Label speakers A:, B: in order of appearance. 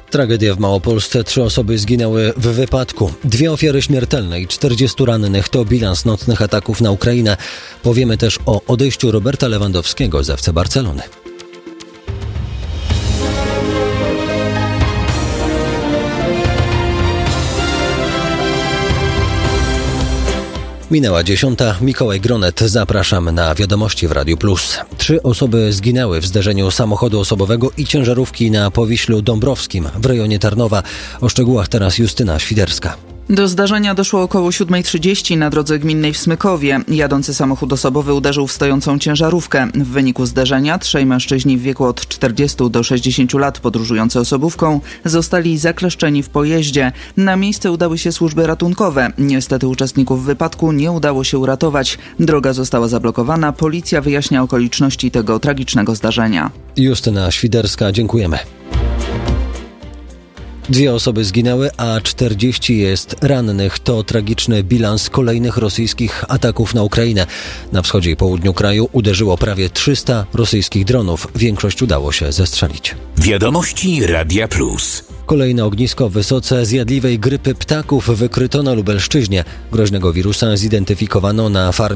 A: Tragedia w Małopolsce. 3 osoby zginęły w wypadku. 2 ofiary śmiertelne i 40 rannych to bilans nocnych ataków na Ukrainę. Powiemy też o odejściu Roberta Lewandowskiego z FC Barcelony. Minęła 10. Mikołaj Gronet. Zapraszam na wiadomości w Radiu Plus. 3 osoby zginęły w zderzeniu samochodu osobowego i ciężarówki na Powiślu Dąbrowskim w rejonie Tarnowa. O szczegółach teraz Justyna Świderska.
B: Do zdarzenia doszło około 7:30 na drodze gminnej w Smykowie. Jadący samochód osobowy uderzył w stojącą ciężarówkę. W wyniku zdarzenia 3 mężczyźni w wieku od 40 do 60 lat podróżujący osobówką zostali zakleszczeni w pojeździe. Na miejsce udały się służby ratunkowe. Niestety uczestników wypadku nie udało się uratować. Droga została zablokowana. Policja wyjaśnia okoliczności tego tragicznego zdarzenia.
A: Justyna Świderska, dziękujemy. 2 osoby zginęły, a 40 jest rannych. To tragiczny bilans kolejnych rosyjskich ataków na Ukrainę. Na wschodzie i południu kraju uderzyło prawie 300 rosyjskich dronów. Większość udało się zestrzelić.
C: Wiadomości Radia Plus.
A: Kolejne ognisko wysoce zjadliwej grypy ptaków wykryto na Lubelszczyźnie. Groźnego wirusa zidentyfikowano na farmie